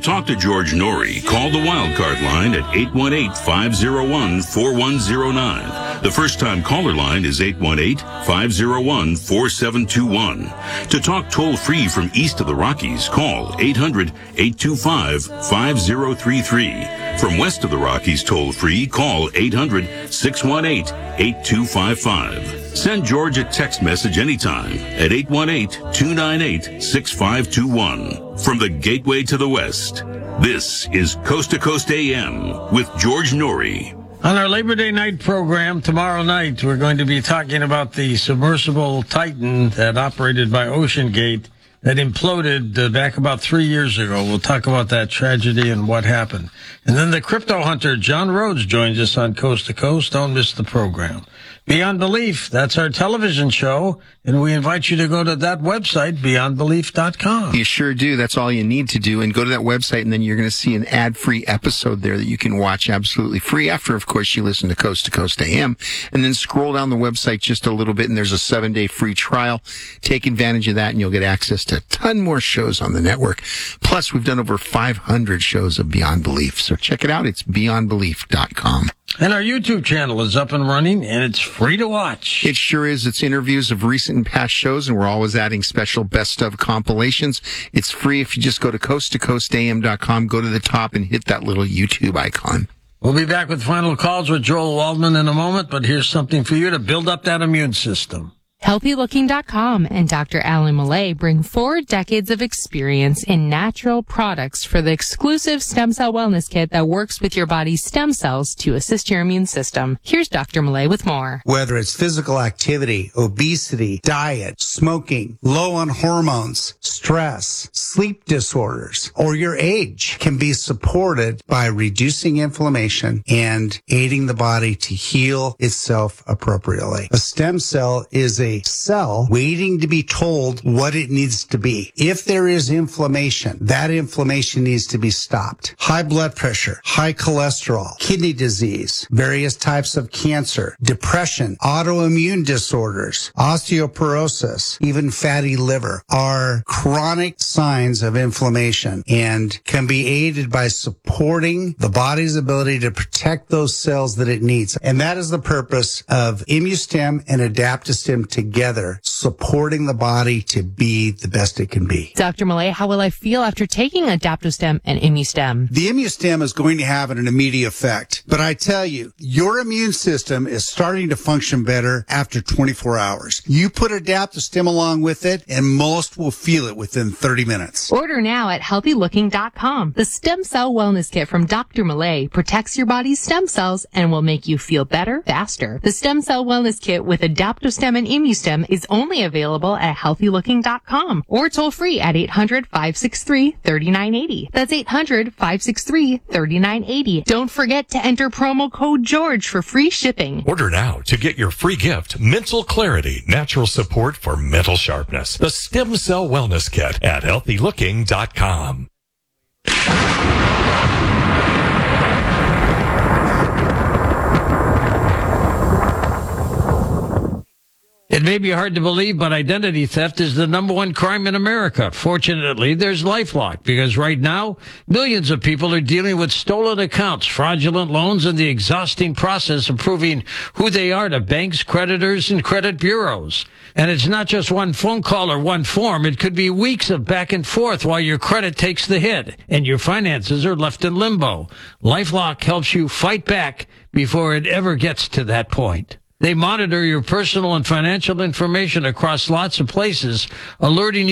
talk to George Norrie, call the Wildcard line at 818-501-4109. The first-time caller line is 818-501-4721. To talk toll-free from east of the Rockies, call 800-825-5033. From west of the Rockies toll-free, call 800-618-8255. Send George a text message anytime at 818-298-6521. From the Gateway to the West, this is Coast to Coast AM with George Norrie. On our Labor Day night program tomorrow night, we're going to be talking about the submersible Titan that operated by OceanGate that imploded back about 3 years ago. We'll talk about that tragedy and what happened. And then the crypto hunter, John Rhodes, joins us on Coast to Coast. Don't miss the program. Beyond Belief, that's our television show, and we invite you to go to that website, beyondbelief.com. You sure do. That's all you need to do. And go to that website, and then you're going to see an ad-free episode there that you can watch absolutely free after, of course, you listen to Coast AM. And then scroll down the website just a little bit, and there's a 7-day free trial. Take advantage of that, and you'll get access to a ton more shows on the network. Plus, we've done over 500 shows of Beyond Belief. So check it out. It's beyondbelief.com. And our YouTube channel is up and running, and it's free to watch. It sure is. It's interviews of recent and past shows, and we're always adding special best of compilations. It's free if you just go to coasttocoastam.com, go to the top, and hit that little YouTube icon. We'll be back with final calls with Joel Waldman in a moment, but here's something for you to build up that immune system. HealthyLooking.com and Dr. Alan Millay bring 4 decades of experience in natural products for the exclusive stem cell wellness kit that works with your body's stem cells to assist your immune system. Here's Dr. Millay with more. Whether it's physical activity, obesity, diet, smoking, low on hormones, stress, sleep disorders, or your age can be supported by reducing inflammation and aiding the body to heal itself appropriately. A stem cell is a cell waiting to be told what it needs to be. If there is inflammation, that inflammation needs to be stopped. High blood pressure, high cholesterol, kidney disease, various types of cancer, depression, autoimmune disorders, osteoporosis, even fatty liver are chronic signs of inflammation and can be aided by supporting the body's ability to protect those cells that it needs. And that is the purpose of ImmuStem and AdaptoStem together, supporting the body to be the best it can be. Dr. Millay, how will I feel after taking AdaptoStem and ImmuStem? The ImmuStem is going to have an immediate effect, but I tell you, your immune system is starting to function better after 24 hours. You put AdaptoStem along with it, and most will feel it within 30 minutes. Order now at HealthyLooking.com. The Stem Cell Wellness Kit from Dr. Millay protects your body's stem cells and will make you feel better faster. The Stem Cell Wellness Kit with AdaptoStem and ImmuStem is only available at HealthyLooking.com or toll free at 800-563-3980. That's 800-563-3980. Don't forget to enter promo code George for free shipping. Order now to get your free gift, Mental Clarity, Natural Support for Mental Sharpness. The Stem Cell Wellness Kit at HealthyLooking.com. It may be hard to believe, but identity theft is the #1 crime in America. Fortunately, there's LifeLock, because right now, millions of people are dealing with stolen accounts, fraudulent loans, and the exhausting process of proving who they are to banks, creditors, and credit bureaus. And it's not just one phone call or one form. It could be weeks of back and forth while your credit takes the hit and your finances are left in limbo. LifeLock helps you fight back before it ever gets to that point. They monitor your personal and financial information across lots of places, alerting you